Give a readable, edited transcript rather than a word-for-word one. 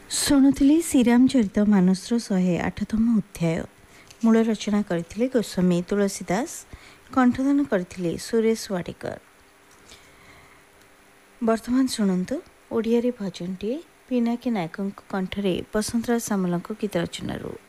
ଶୁଣୁଥିଲି ଶ୍ରୀରାମଚରିତ ମାନସର 108ତମ ଅଧ୍ୟାୟ। ମୂଳ ରଚନା କରିଥିଲେ ଗୋସ୍ୱାମୀ ତୁଳସୀ ଦାସ, କଣ୍ଠଦାନ କରିଥିଲେ ସୁରେଶ ୱାଡେକର। ବର୍ତ୍ତମାନ ଶୁଣନ୍ତୁ ଓଡ଼ିଆରେ ଭଜନଟିଏ ପିନାକୀ ନାୟକଙ୍କ କଣ୍ଠରେ ବସନ୍ତରାଜ ସାମଲଙ୍କ ଗୀତ ରଚନାରୁ।